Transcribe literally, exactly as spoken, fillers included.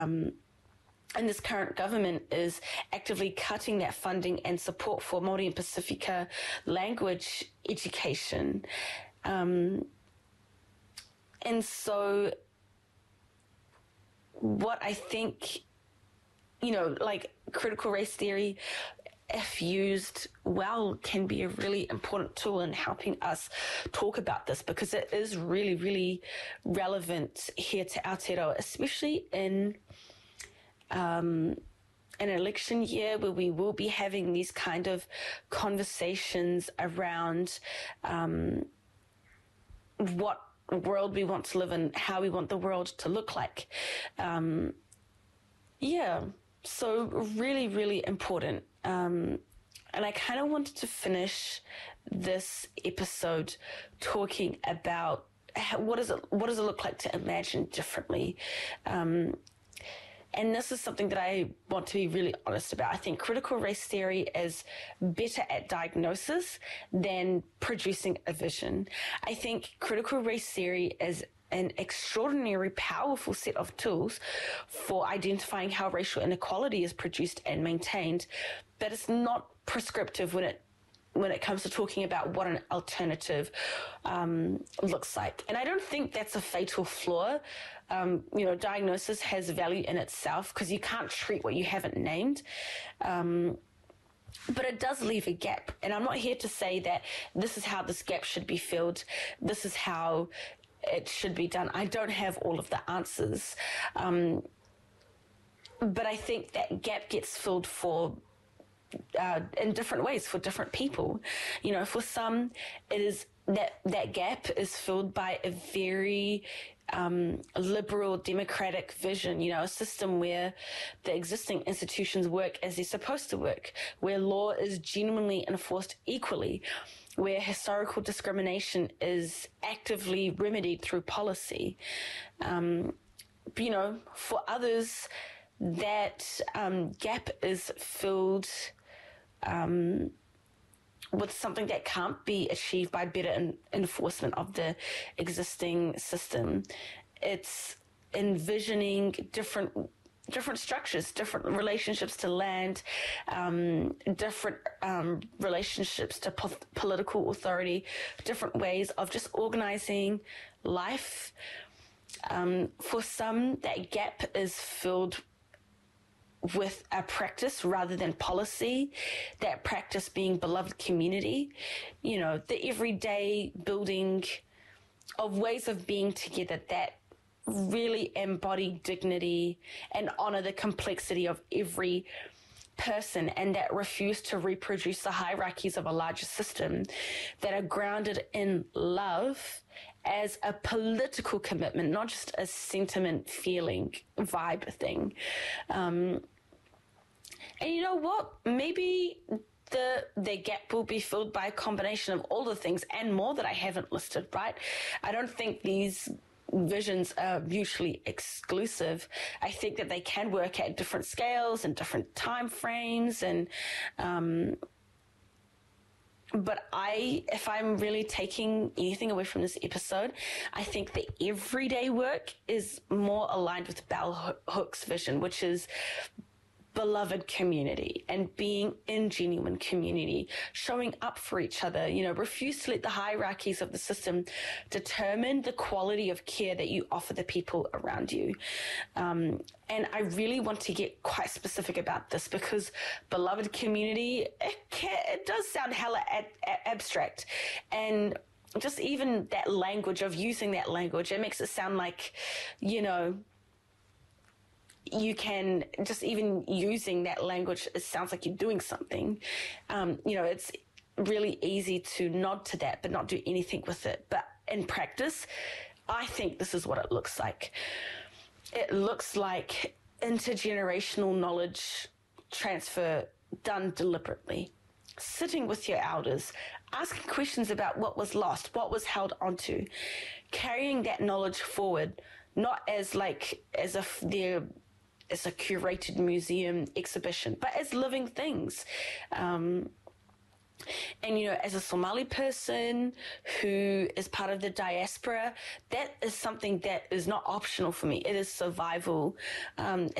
and this current government is actively cutting that funding and support for Māori and Pacifica language education. Um, and so what I think, you know, like critical race theory, if used well, can be a really important tool in helping us talk about this, because it is really, really relevant here to Aotearoa, especially in Um, an election year where we will be having these kind of conversations around um, what world we want to live in, how we want the world to look like. Um, yeah, so really, really important. Um, and I kind of wanted to finish this episode talking about how, what does it what does it look like to imagine differently. Um, And this is something that I want to be really honest about. I think critical race theory is better at diagnosis than producing a vision. I think critical race theory is an extraordinary, powerful set of tools for identifying how racial inequality is produced and maintained, but it's not prescriptive when it when it comes to talking about what an alternative um, looks like. And I don't think that's a fatal flaw. Um, you know, diagnosis has value in itself because you can't treat what you haven't named. Um, but it does leave a gap. And I'm not here to say that this is how this gap should be filled. This is how it should be done. I don't have all of the answers. Um, but I think that gap gets filled for Uh, in different ways for different people. You know, for some, it is that that gap is filled by a very um, liberal democratic vision, you know, a system where the existing institutions work as they're supposed to work, where law is genuinely enforced equally, where historical discrimination is actively remedied through policy. Um, you know, for others, that um, gap is filled Um, with something that can't be achieved by better en- enforcement of the existing system. It's envisioning different different structures, different relationships to land, um, different um, relationships to po- political authority, different ways of just organizing life. Um, for some, that gap is filled with a practice rather than policy, that practice being beloved community, you know, the everyday building of ways of being together that really embody dignity and honor the complexity of every person, and that refuse to reproduce the hierarchies of a larger system, that are grounded in love as a political commitment, not just a sentiment, feeling, vibe thing. Um, and you know what? Maybe the the gap will be filled by a combination of all the things and more that I haven't listed, right? I don't think these visions are mutually exclusive. I think that they can work at different scales and different time frames, and um, but I, if I'm really taking anything away from this episode, I think the everyday work is more aligned with Bell Hook's vision, which is beloved community and being in genuine community, showing up for each other, you know, refuse to let the hierarchies of the system determine the quality of care that you offer the people around you. Um, and I really want to get quite specific about this, because beloved community, it, can, it does sound hella ad, ad, abstract. And just even that language of using that language, it makes it sound like, you know, you can just even using that language, it sounds like you're doing something. Um, you know, it's really easy to nod to that, but not do anything with it. But in practice, I think this is what it looks like. It looks like intergenerational knowledge transfer done deliberately. Sitting with your elders, asking questions about what was lost, what was held onto, carrying that knowledge forward, not as like, as if they're, as a curated museum exhibition, but as living things. Um, And, you know, as a Somali person who is part of the diaspora, that is something that is not optional for me. It is survival, um,